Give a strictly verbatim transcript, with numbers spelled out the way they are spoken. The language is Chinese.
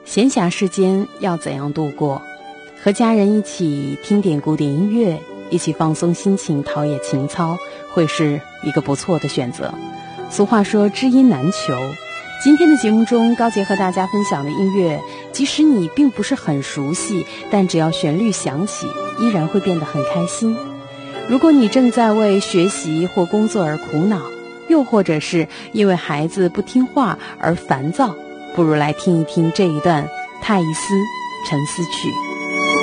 闲暇时间要怎样度过？和家人一起听点古典音乐，一起放松心情，陶冶情操，会是一个不错的选择。俗话说知音难求，今天的节目中，高洁和大家分享的音乐，即使你并不是很熟悉，但只要旋律响起，依然会变得很开心。如果你正在为学习或工作而苦恼，又或者是因为孩子不听话而烦躁，不如来听一听这一段泰伊斯沉思曲。